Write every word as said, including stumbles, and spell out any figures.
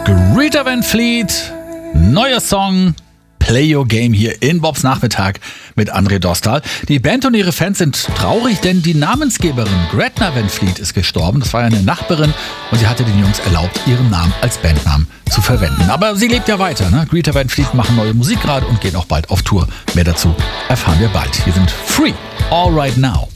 Greta Van Fleet, neuer Song, Play Your Game hier in Bobs Nachmittag mit André Dostal. Die Band und ihre Fans sind traurig, denn die Namensgeberin Gretna Van Fleet ist gestorben. Das war ja eine Nachbarin und sie hatte den Jungs erlaubt, ihren Namen als Bandnamen zu verwenden. Aber sie lebt ja weiter. Ne? Greta Van Fleet machen neue Musik gerade und gehen auch bald auf Tour. Mehr dazu erfahren wir bald. Hier sind Free, All Right Now.